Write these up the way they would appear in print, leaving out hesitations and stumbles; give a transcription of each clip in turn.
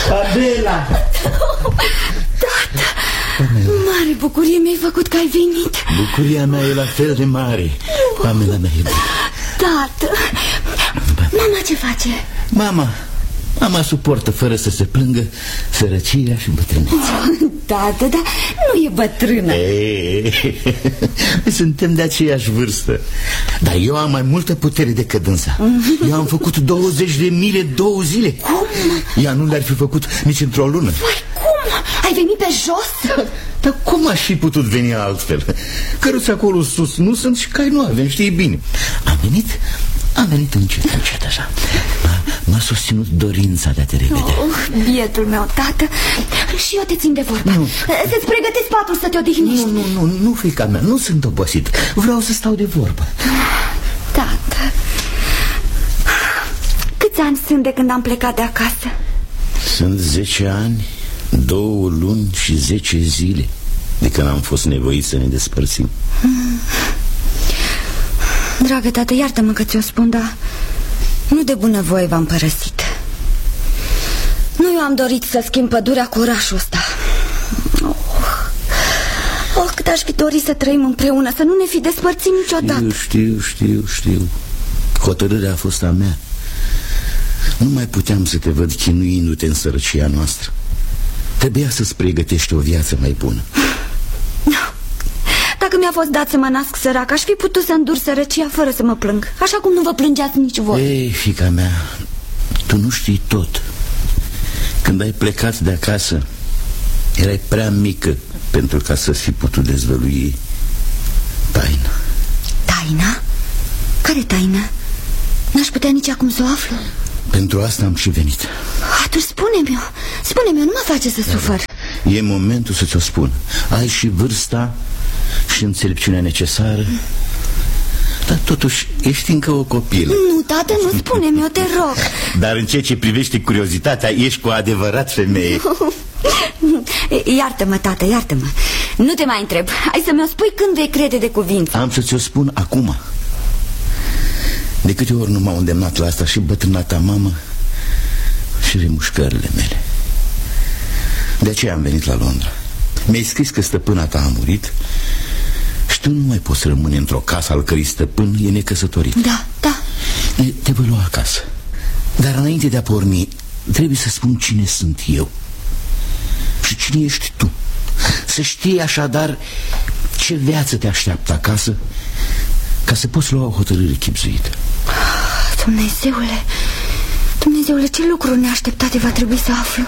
Adela! Tată! Mare bucurie mi-ai făcut că ai venit. Bucuria mea e la fel de mare. Pamela mea iubită. Tată! Mama ce face? Mama suportă fără să se plângă sărăcia și bătrânețea. Tată, dar nu e bătrână. Suntem de aceeași vârstă. Dar eu am mai multă putere decât dânsa. Eu am făcut 20 de mile 2 zile. Cum? Ea nu le-ar fi făcut nici într-o lună. Vai, cum? Ai venit pe jos? Dar cum aș fi putut veni altfel? Căruți acolo sus nu sunt și cai nu avem, știi bine. Am venit încet așa. M-a susținut dorința de a te revedea. Bietul meu, tată. Și eu te țin de vorbă. Să-ți pregătesc patul să te odihnești. Nu, fiica mea, nu sunt obosit. Vreau să stau de vorbă. Tată, câți ani sunt de când am plecat de acasă? Sunt 10 ani, 2 luni și 10 zile de când am fost nevoit să ne despărțim. Dragă tată, iartă-mă că ți-o spun, dar nu de bunăvoie v-am părăsit. Nu eu am dorit să schimb pădurea cu orașul ăsta. Cât aș fi dorit să trăim împreună, să nu ne fi despărțit niciodată. Știu. Hotărârea a fost a mea. Nu mai puteam să te văd chinuindu-te în sărăcia noastră. Trebuia să-ți pregătești o viață mai bună. Dacă mi-a fost dat să mă nasc sărac, aș fi putut să îndur sărăcia fără să mă plâng. Așa cum nu vă plângeați nici voi. Ei, fiica mea, tu nu știi tot. Când ai plecat de acasă, erai prea mică pentru ca să fi putut dezvălui taina. Taina? Care taină? N-aș putea nici acum să o aflu. Pentru asta am și venit. Atunci spune-mi, nu mă face să sufăr. E momentul să ți-o spun. Ai și vârsta și înțelepciunea necesară. Dar totuși ești încă o copilă. Nu, tată, nu spune-mi, eu te rog. Dar în ceea ce privește curiozitatea, ești cu adevărat femeie. Iartă-mă, tată, iartă-mă. Nu te mai întreb. Hai să mi-o spui când vei crede de cuvință. Am să ți-o spun acum. De câte ori nu m-au îndemnat la asta și bătrâna ta mamă și remușcările mele. De aceea am venit la Londra. Mi-ai scris că stăpâna ta a murit și tu nu mai poți rămâne într-o casă al cărei stăpân e necăsătorit. Da. Te voi lua acasă. Dar înainte de a porni, trebuie să spun cine sunt eu și cine ești tu. Să știi așadar ce viață te așteaptă acasă, ca să poți lua o hotărâre chibzuită. Dumnezeule, ce lucruri neașteptate va trebui să aflu.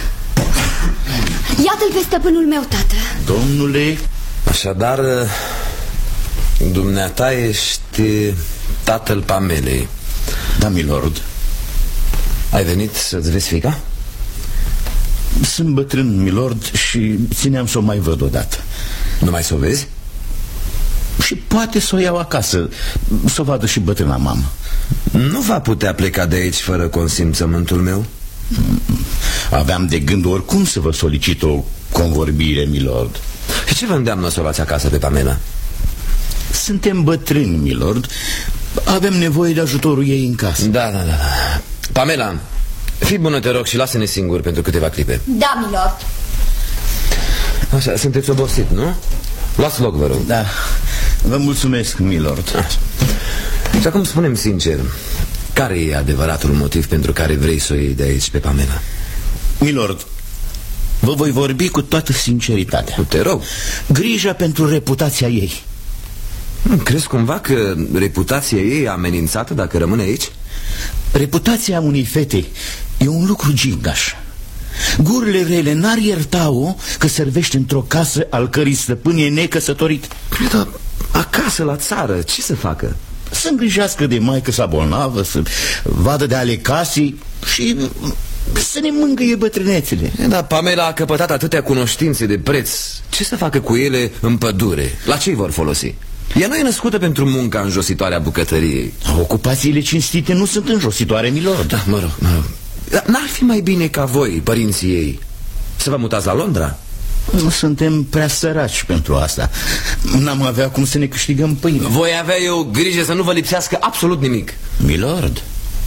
Iată-l pe stăpânul meu, tată. Domnule. Așadar, dumneata ești tatăl Pamelei. Da, milord. Ai venit să-ți vezi fiica? Sunt bătrân, milord, și țineam să o mai văd odată. Nu mai să o vezi? Și poate să o iau acasă, să o vadă și bătrâna mamă. Nu va putea pleca de aici fără consimțământul meu? Aveam de gând oricum să vă solicit o convorbire, milord. Și ce vă îndeamnă să o luați acasă pe Pamela? Suntem bătrâni, milord. Avem nevoie de ajutorul ei în casă. Da. Pamela, fii bună, te rog, și lasă-ne singuri pentru câteva clipe. Da, milord. Așa, sunteți obosit, nu? Luați loc, vă rog. Da, vă mulțumesc, milord. Așa. Și acum spune-mi sincer, care e adevăratul motiv pentru care vrei să o iei de aici pe Pamela? Milord, vă voi vorbi cu toată sinceritatea. Te rog. Grija pentru reputația ei. Crezi cumva că reputația ei e amenințată dacă rămâne aici? Reputația unei fete e un lucru gingaș. Gurile rele n-ar ierta-o că servește într-o casă al cărei stăpân e necăsătorit. Dar acasă, la țară, ce să facă? Să îngrijească de maică sa bolnavă, să vadă de ale casei și să ne mângâie bătrânețele. Dar Pamela a căpătat atâtea cunoștințe de preț. Ce să facă cu ele în pădure? La ce îi vor folosi? Ea nu e născută pentru munca înjositoare a bucătăriei. Ocupațiile cinstite nu sunt înjositoare, milord. Da, mă rog. Dar n-ar fi mai bine ca voi, părinții ei, să vă mutați la Londra? Nu suntem prea săraci pentru asta. N-am avea cum să ne câștigăm pâine. Voi avea eu grijă să nu vă lipsească absolut nimic. Milord,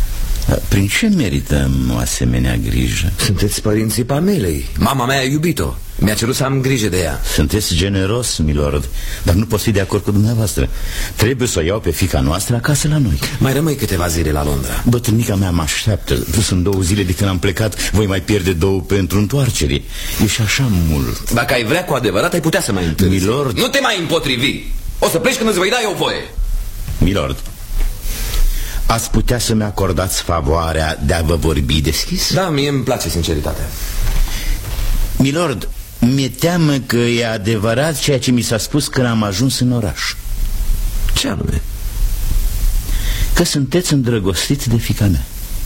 Prin ce merităm o asemenea grijă? Sunteți părinții Pamelei. Mama mea a iubit-o. Mi-a cerut să am grijă de ea. Sunt generos, milord, dar nu pot fi de acord cu dumneavoastră. Trebuie să o iau pe fiica noastră acasă la noi. Mai rămâi câteva zile la Londra. Bătrânica mea mă așteaptă. Sunt 2 zile de când am plecat. Voi mai pierde 2 pentru întoarcere. E și așa mult. Dacă ai vrea cu adevărat, ai putea să mai întârzi. Milord, nu te mai împotrivi. O să pleci când îți voi da eu voie. Milord, ați putea să-mi acordați favoarea de a vă vorbi deschis? Da, mie îmi place sinceritatea. Milord, mi-e teamă că e adevărat ceea ce mi s-a spus când am ajuns în oraș. Ce anume? Că sunteți îndrăgostiți de fiica mea.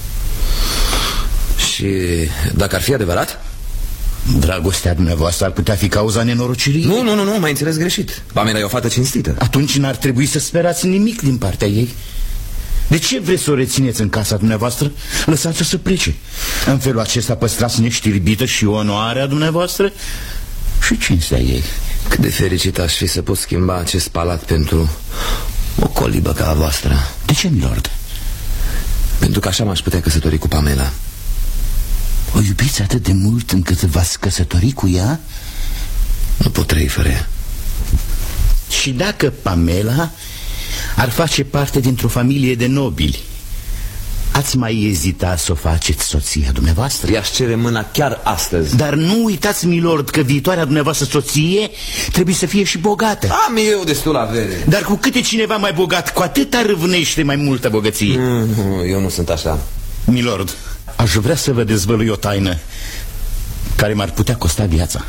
Și dacă ar fi adevărat? Dragostea dumneavoastră ar putea fi cauza nenorocirii? Nu, m-ai înțeles greșit. Pamela e o fată cinstită. Atunci n-ar trebui să sperați nimic din partea ei. De ce vreți să o rețineți în casa dumneavoastră? Lăsați-o să plece. În felul acesta păstrați neștirbită și onoarea dumneavoastră și cinstea ei. Cât de fericit aș fi să pot schimba acest palat pentru o colibă ca a voastră. De ce, milord? Pentru că așa m-aș putea căsători cu Pamela. O iubiți atât de mult încât v-ați căsători cu ea? Nu pot trăi fără ea. Și dacă Pamela ar face parte dintr-o familie de nobili, ați mai ezita să o faceți soția dumneavoastră? I-aș cere mâna chiar astăzi. Dar nu uitați, milord, că viitoarea dumneavoastră soție trebuie să fie și bogată. Am eu destul avere. Dar cu cât e cineva mai bogat, cu atât râvnește mai multă bogăție. Eu nu sunt așa. Milord, aș vrea să vă dezvălui o taină care m-ar putea costa viața.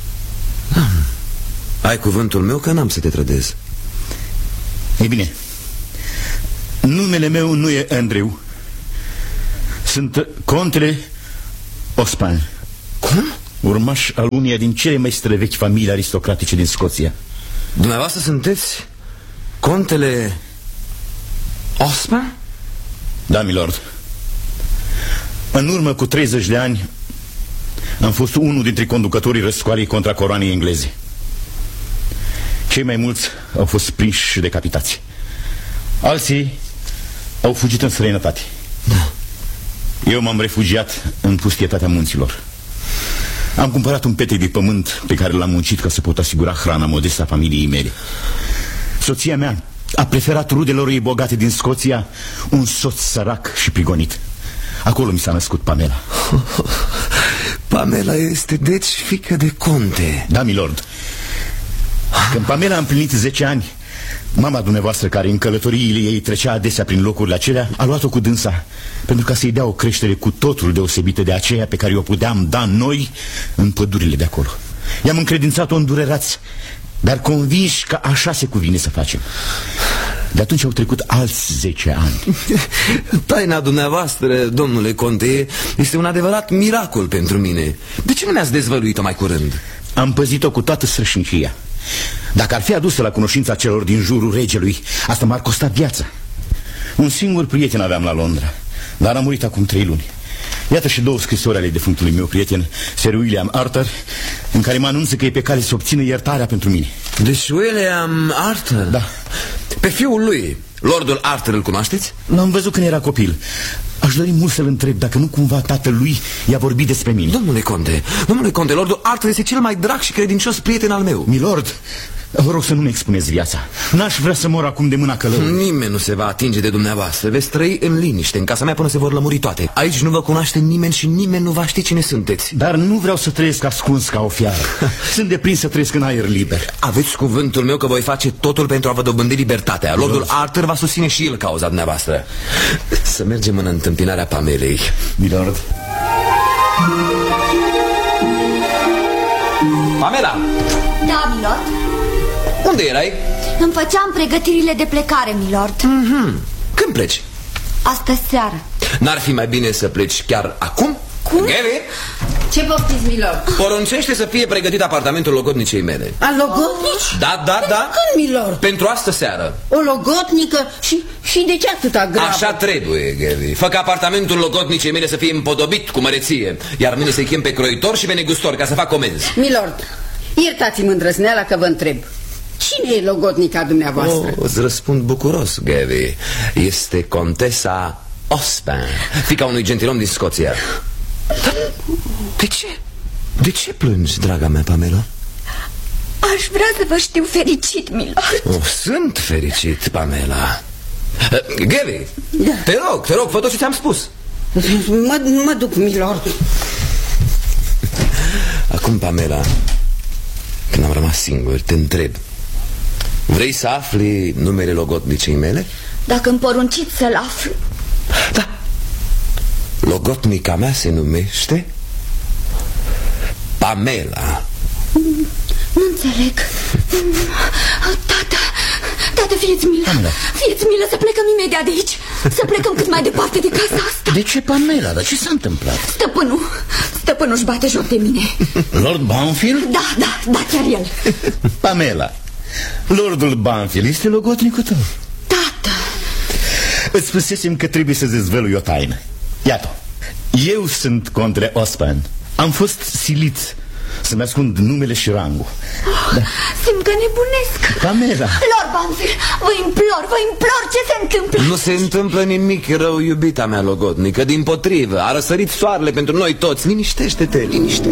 Ai cuvântul meu că n-am să te trădez. Ei bine, numele meu nu e Andrew. Sunt contele Ospan. Cum? Urmaș al uneia din cele mai străvechi familii aristocratice din Scoția. Dumneavoastră sunteți contele Ospan? Da, milord. În urmă cu 30 de ani am fost unul dintre conducătorii răscoalei contra coroanei engleze. Cei mai mulți au fost prinși și decapitați. Alții au fugit în străinătate. Da. Eu m-am refugiat în pustietatea munților. Am cumpărat un petec de pământ pe care l-am muncit ca să pot asigura hrana modestă a familiei mele. Soția mea a preferat rudelor ei bogate din Scoția un soț sărac și prigonit. Acolo mi s-a născut Pamela. Pamela este deci fiică de conte. Da, milord. Când Pamela a împlinit 10 ani, mama dumneavoastră, care în călătoriile ei trecea adesea prin locurile acelea, a luat-o cu dânsa pentru ca să-i dea o creștere cu totul deosebită de aceea pe care o puteam da noi în pădurile de acolo. I-am încredințat-o îndurerați, dar convinși că așa se cuvine să facem. De atunci au trecut alți 10 ani. Taina dumneavoastră, domnule conte, este un adevărat miracol pentru mine. De ce nu mi-ați dezvăluit-o mai curând? Am păzit-o cu toată strășnicia. Dacă ar fi adusă la cunoștința celor din jurul regelui, asta m-ar costa viața. Un singur prieten aveam la Londra, dar a murit acum 3 luni. Iată și 2 scrisori ale defunctului meu prieten, Sir William Arthur, în care mă anunță că e pe cale să obțină iertarea pentru mine. Deci William Arthur? Da. Pe fiul lui, Lordul Arthur, îl cunoașteți? L-am văzut când era copil. Aș dori mult să-l întreb dacă nu cumva tatălui i-a vorbit despre mine. Domnule conte, Lordul Arthur este cel mai drag și credincios prieten al meu. Milord, vă rog să nu-mi expuneți viața. N-aș vrea să mor acum de mâna călăului. Nimeni nu se va atinge de dumneavoastră. Veți trăi în liniște în casa mea până se vor lămuri toate. Aici nu vă cunoaște nimeni și nimeni nu va ști cine sunteți. Dar nu vreau să trăiesc ascuns ca o fiară. Sunt deprins să trăiesc în aer liber. Aveți cuvântul meu că voi face totul pentru a vă dobândi libertatea. Lordul Arthur va susține și el cauza dumneavoastră. Să mergem în întâmpinarea Pamelei. Milord. Pamela! Da, milord. Unde erai? Îmi făceam pregătirile de plecare, milord. Când pleci? Astă seară. N-ar fi mai bine să pleci chiar acum? Cum? Gary? Ce poftiți, milord? Poruncește să fie pregătit apartamentul logodnicei mele. A logotnici? Da. Când, milord? Pentru astă seară. O logotnică? Și de ce atâta grabă? Așa trebuie, Gary. Fă ca apartamentul logodnicei mele să fie împodobit cu măreție, iar mâine să-i chem pe croitor și pe negustor ca să fac comenzi. Milord, iertați-mi îndrăzneala că vă întreb. Cine e logodnica dumneavoastră? Îți răspund bucuros, Gary. Este contesa Ospan, fiica unui gentilom din Scoția. Dar de ce? De ce plângi, draga mea, Pamela? Aș vrea să vă știu fericit, milord. Sunt fericit, Pamela. Geli, da. Te rog, fă tot ce ți-am spus. Mă duc, milord. Acum, Pamela, când am rămas singur, te întreb: vrei să afli numele logotnicei mele? Dacă îmi porunciți să-l aflu. Da. Logotnica mea se numește Pamela. Nu înțeleg. Tată, fieți milă. Fieți milă să plecăm imediat de aici. Să plecăm cât mai departe de casa asta. De ce, Pamela? Dar ce s-a întâmplat? Stăpânul își bate joc de mine. Lord Banfield? Da, chiar el. Pamela, Lordul Banfield este logotnicul tău. Tată, îți spusesem că trebuie să dezvălui o taină. Iată, eu sunt Contele Ospan. Am fost silit să-mi ascund numele și rangul. Simt că nebunesc. Pamela, Lord Banfield, vă implor, ce se întâmplă? Nu se întâmplă nimic rău, iubita mea logotnică. Dimpotrivă, a răsărit soarele pentru noi toți. Liniștește-te.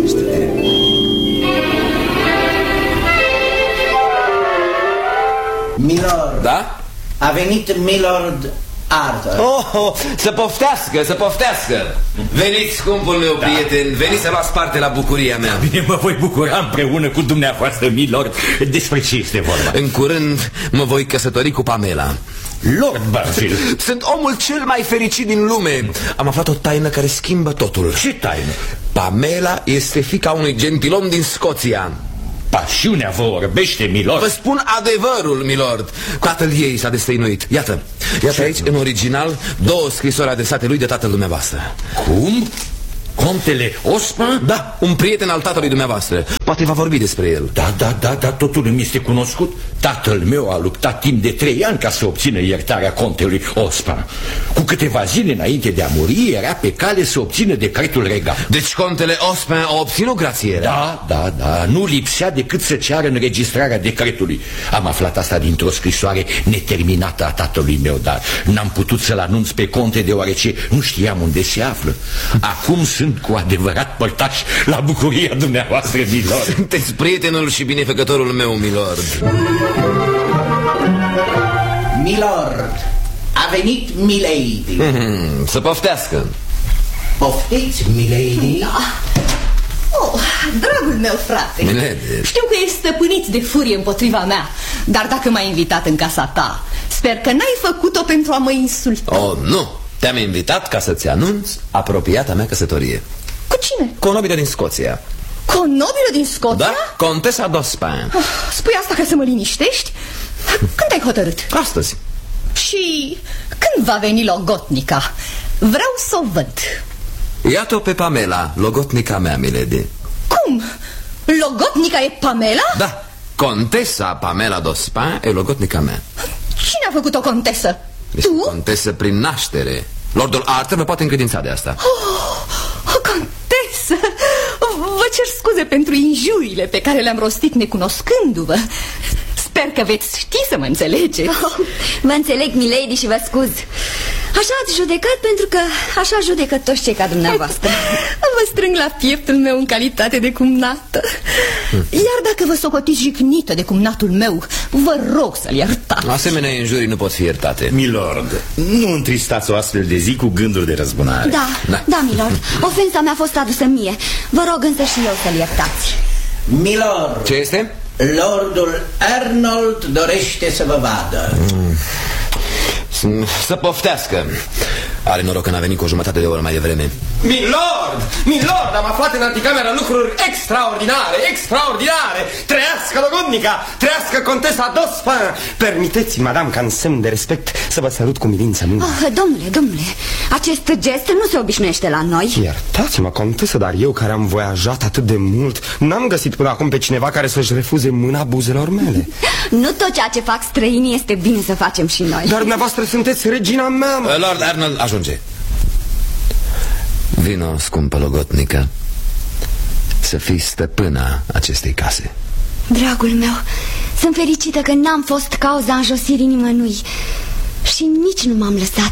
Milord. Da? A venit Milord Arthur. Să poftească. Veniți, scumpul meu prieten. Veniți să luați parte la bucuria mea. Bine, mă voi bucura împreună cu dumneavoastră, milord. Despre ce este vorba? În curând mă voi căsători cu Pamela. Lord Banfield, sunt omul cel mai fericit din lume. Am aflat o taină care schimbă totul. Ce taină? Pamela este fiica unui gentilom din Scoția. Pasiunea vă orbește, milord. Vă spun adevărul, milord. Tatăl ei s-a destăinuit. Iată aici, în original, 2 scrisori adresate lui de tatăl dumneavoastră. Cum? Contele Ospan? Da, un prieten al tatălui dumneavoastră. Poate va vorbi despre el. Da, totul îmi este cunoscut. Tatăl meu a luptat timp de 3 ani ca să obțină iertarea contelui Ospan. Cu câteva zile înainte de a muri, era pe cale să obțină decretul regal. Deci contele Ospan a obținut grațierea? Da, nu lipsea decât să ceară înregistrarea decretului. Am aflat asta dintr-o scrisoare neterminată a tatălui meu, dar n-am putut să-l anunț pe conte deoarece nu știam unde se află. Acum sunt cu adevărat părtaș la bucuria dumneavoastră, milord. Sunteți prietenul și binefăcătorul meu, milord. Milord, a venit Milady. Să poftească. Poftiți, Milady. Dragul meu frate, Milady. știu că ești stăpânit de furie împotriva mea, dar dacă m-ai invitat în casa ta, sper că n-ai făcut-o pentru a mă insulta. Nu, te-am invitat ca să-ți anunț apropiata mea căsătorie. Cu cine? Cu o nobilă din Scoția. Cu o nobilă din Scoția? Da, Contesa d'Ospan. Spui asta ca să mă liniștești? Când ai hotărât? Astăzi. Și când va veni logotnica? Vreau să o văd. Iată-o pe Pamela, logotnica mea, milady. Cum? Logotnica e Pamela? Da, Contesa Pamela d'Ospan e logotnica mea. Cine a făcut o contesă? Este tu? contesă prin naștere. Lordul Arthur vă poate încredința de asta. O contesă! Vă cer scuze pentru injuriile pe care le-am rostit necunoscându-vă. Sper că veți ști să mă înțelegeți. Vă înțeleg, milady, și vă scuz. Așa ați judecat pentru că așa judecă toți cei ca dumneavoastră. Vă strâng la pieptul meu în calitate de cumnată. Iar dacă vă socotiți jignită de cumnatul meu, vă rog să-l iertați. Asemenea injurii nu pot fi iertate. Milord, nu întristați o astfel de zi cu gânduri de răzbunare. Da, milord. Ofensa mea a fost adusă mie. Vă rog însă și eu să-l iertați. Milord. Ce este? Lordul Arnold dorește să vă vadă. Să poftească. Are noroc că n-a venit cu o jumătate de oră mai devreme. Milord, am aflat în anticamera lucruri extraordinare. Trăiască logotnica, trăiască contesa d'Ospan. Permiteți, madame, ca în semn de respect să vă sărut cu milința mea. Domnule, acest gest nu se obișnuiește la noi. Iertați-mă, contesă, dar eu care am voiajat atât de mult, n-am găsit până acum pe cineva care să-și refuze mâna buzelor mele. Nu tot ceea ce fac străinii este bine să facem și noi. Dar dumneavoastră sunteți regina mea. Lord Arnold, ajunge. Vino, scumpă logotnică, să fii stăpâna acestei case. Dragul meu, sunt fericită că n-am fost cauza înjosirii nimănui și nici nu m-am lăsat